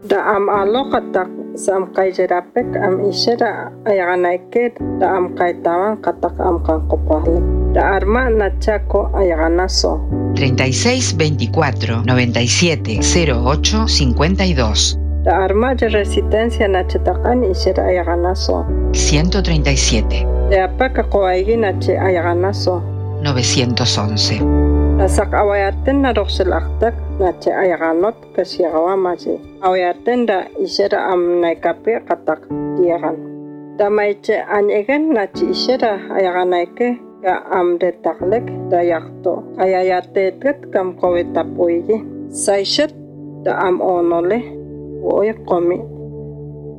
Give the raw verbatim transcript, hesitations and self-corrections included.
Da am aloqatak sam qayjerapek am ishera ayaganaike da am kaitawan katak am kanqopale. Da arma nachako ayaganaso. treinta y seis veinticuatro noventa y siete cero ocho cincuenta y dos. Da arma de resistencia nachatakan ishera ayaganaso. ciento treinta y siete. De apaka koaigi nache ayaganaso. novecientos once. Da sak awayaten na roxelaktak nache ayaganot kasiagawamaji. Awayaten da ishera am naikape katak diagan. Da maiche anyegen nache ishera ayaganaike ka am de taklek da yakto. Ayayatetet kam kowetapuigi. Saishet da am onole. Oye komi